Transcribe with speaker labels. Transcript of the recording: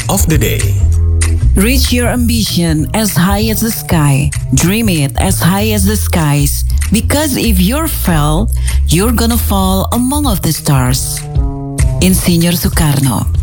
Speaker 1: of the day.
Speaker 2: Reach your ambition as high as the sky. Dream it as high as the skies. Because if you're fell, you're gonna fall among of the stars. Insinyur Soekarno.